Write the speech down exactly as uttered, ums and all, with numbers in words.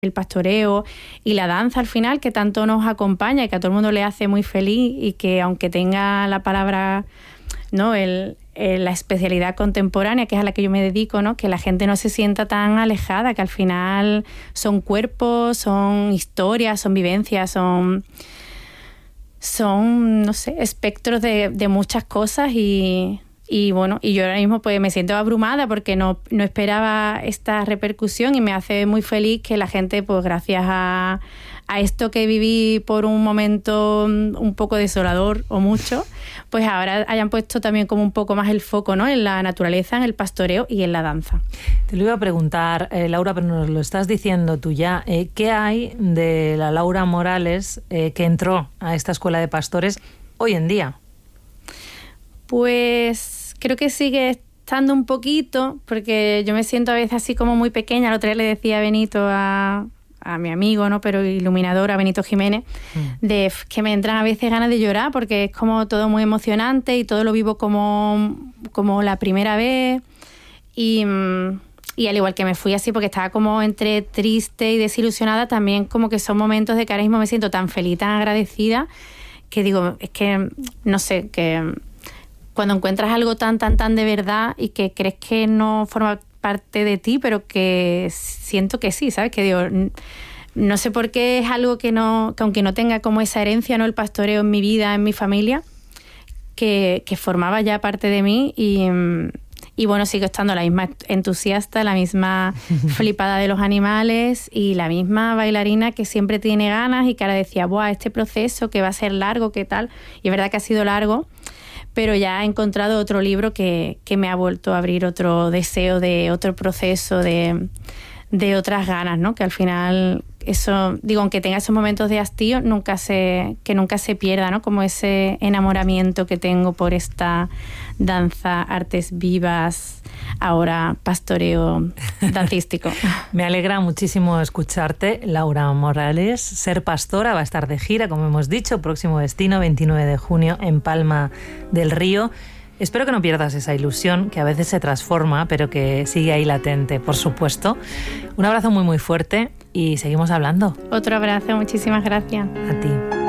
el pastoreo y la danza al final, que tanto nos acompaña y que a todo el mundo le hace muy feliz, y que aunque tenga la palabra, ¿no?, el, el, la especialidad contemporánea, que es a la que yo me dedico, ¿no?, que la gente no se sienta tan alejada, que al final son cuerpos, son historias, son vivencias, son, son no sé, espectros de, de muchas cosas. y... Y bueno, y yo ahora mismo pues me siento abrumada porque no, no esperaba esta repercusión, y me hace muy feliz que la gente, pues gracias a, a esto que viví por un momento un poco desolador o mucho, pues ahora hayan puesto también como un poco más el foco, ¿no?, en la naturaleza, en el pastoreo y en la danza. Te lo iba a preguntar, eh, Laura, pero nos lo estás diciendo tú ya. Eh, ¿Qué hay de la Laura Morales eh, que entró a esta escuela de pastores hoy en día? Pues creo que sigue estando un poquito, porque yo me siento a veces así como muy pequeña. El otro día le decía a Benito, a, a mi amigo, ¿no?, pero iluminador, a Benito Jiménez, mm. de que me entran a veces ganas de llorar, porque es como todo muy emocionante y todo lo vivo como, como la primera vez. Y, y al igual que me fui así porque estaba como entre triste y desilusionada, también como que son momentos de que ahora mismo me siento tan feliz, tan agradecida, que digo, es que, no sé, que cuando encuentras algo tan, tan, tan de verdad y que crees que no forma parte de ti, pero que siento que sí, ¿sabes? Que digo, no sé por qué es algo que no, que aunque no tenga como esa herencia, ¿no?, el pastoreo en mi vida, en mi familia, que, que formaba ya parte de mí. Y, y bueno, sigo estando la misma entusiasta, la misma flipada de los animales y la misma bailarina que siempre tiene ganas, y que ahora decía, ¡buah, este proceso que va a ser largo, qué tal! Y es verdad que ha sido largo, pero ya he encontrado otro libro que, que me ha vuelto a abrir otro deseo de otro proceso, de, de otras ganas, ¿no? Que al final, eso, digo, aunque tenga esos momentos de hastío, nunca se, que nunca se pierda, ¿no?, como ese enamoramiento que tengo por esta danza, artes vivas, ahora pastoreo dancístico. Me alegra muchísimo escucharte, Laura Morales. Ser pastora va a estar de gira, como hemos dicho, próximo destino, veintinueve de junio, en Palma del Río. Espero que no pierdas esa ilusión, que a veces se transforma, pero que sigue ahí latente, por supuesto. Un abrazo muy, muy fuerte y seguimos hablando. Otro abrazo, muchísimas gracias. A ti.